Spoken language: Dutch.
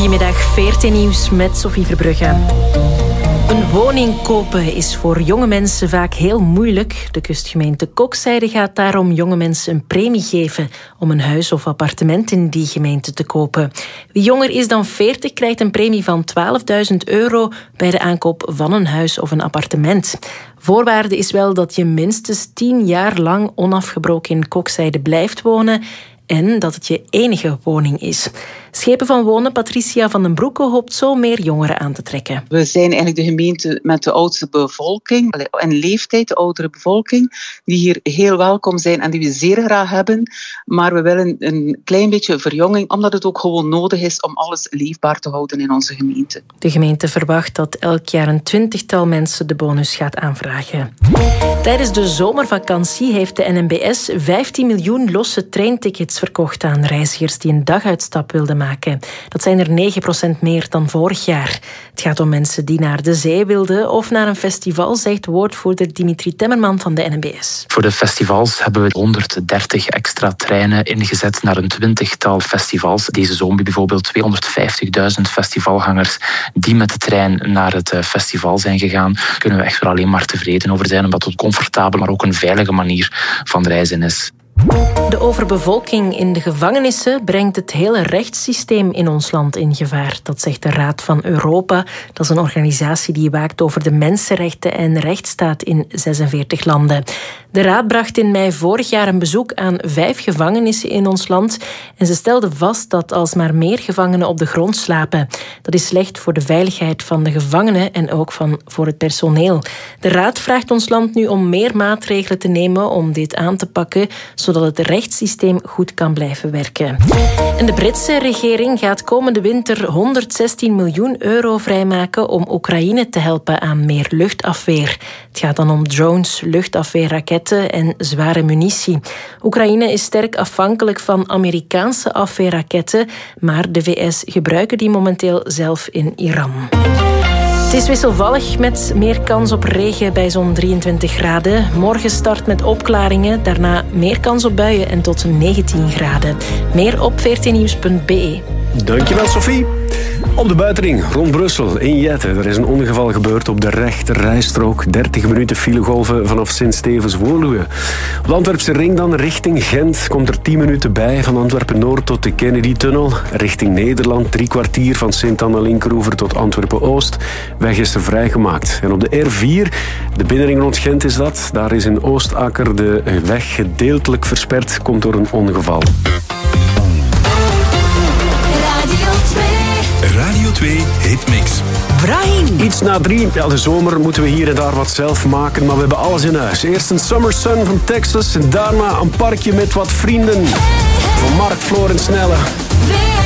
Goedemiddag, VRT Nieuws met Sophie Verbrugge. Een woning kopen is voor jonge mensen vaak heel moeilijk. De kustgemeente Kokzijde gaat daarom jonge mensen een premie geven om een huis of appartement in die gemeente te kopen. Wie jonger is dan 40 krijgt een premie van €12.000 bij de aankoop van een huis of een appartement. Voorwaarde is wel dat je minstens 10 jaar lang onafgebroken in Kokzijde blijft wonen en dat het je enige woning is. Schepen van Wonen, Patricia van den Broeke, hoopt zo meer jongeren aan te trekken. We zijn eigenlijk de gemeente met de oudste bevolking, in leeftijd de oudere bevolking, die hier heel welkom zijn en die we zeer graag hebben. Maar we willen een klein beetje verjonging, omdat het ook gewoon nodig is om alles leefbaar te houden in onze gemeente. De gemeente verwacht dat elk jaar een 20-tal mensen de bonus gaat aanvragen. Tijdens de zomervakantie heeft de NMBS 15 miljoen losse treintickets verkocht aan reizigers die een daguitstap wilden maken. Dat zijn er 9% meer dan vorig jaar. Het gaat om mensen die naar de zee wilden of naar een festival, zegt woordvoerder Dimitri Temmerman van de NMBS. Voor de festivals hebben we 130 extra treinen ingezet naar een 20-tal festivals. Deze zomer bijvoorbeeld 250.000 festivalgangers die met de trein naar het festival zijn gegaan. Daar kunnen we echt wel alleen maar tevreden over zijn, omdat het een comfortabele, maar ook een veilige manier van reizen is. De overbevolking in de gevangenissen brengt het hele rechtssysteem in ons land in gevaar. Dat zegt de Raad van Europa. Dat is een organisatie die waakt over de mensenrechten en rechtsstaat in 46 landen. De Raad bracht in mei vorig jaar een bezoek aan 5 gevangenissen in ons land. En ze stelde vast dat alsmaar meer gevangenen op de grond slapen. Dat is slecht voor de veiligheid van de gevangenen en ook voor het personeel. De Raad vraagt ons land nu om meer maatregelen te nemen om dit aan te pakken, zodat het rechtssysteem goed kan blijven werken. En de Britse regering gaat komende winter €116 miljoen vrijmaken om Oekraïne te helpen aan meer luchtafweer. Het gaat dan om drones, luchtafweerraketten en zware munitie. Oekraïne is sterk afhankelijk van Amerikaanse afweerraketten, maar de VS gebruiken die momenteel zelf in Iran. Het is wisselvallig met meer kans op regen bij zo'n 23 graden. Morgen start met opklaringen, daarna meer kans op buien en tot 19 graden. Meer op vrtnieuws.be. Dankjewel, Sophie. Op de buitenring rond Brussel in Jette. Er is een ongeval gebeurd op de rechter rijstrook. 30 minuten filegolven vanaf Sint-Stevens-Woluwe. Op de Antwerpse ring dan richting Gent komt er 10 minuten bij. Van Antwerpen-Noord tot de Kennedy-tunnel. Richting Nederland 3 kwartier van Sint-Anna-Linkeroever tot Antwerpen-Oost. Weg is er vrijgemaakt. En op de R4, de binnenring rond Gent is dat. Daar is in Oostakker de weg gedeeltelijk versperd. Komt door een ongeval. Radio 2 Hitmix. Brahim. Iets na 3. Ja, de zomer moeten we hier en daar wat zelf maken, maar we hebben alles in huis. Eerst een Summer Sun van Texas en daarna een parkje met wat vrienden. Van Mark, Floor en Snelle.